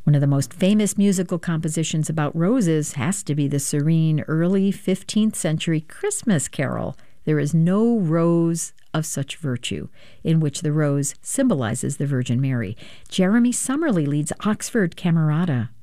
One of the most famous musical compositions about roses has to be the serene early 15th century Christmas carol, There is No Rose of Such Virtue, in which the rose symbolizes the Virgin Mary. Jeremy Summerly leads Oxford Camerata.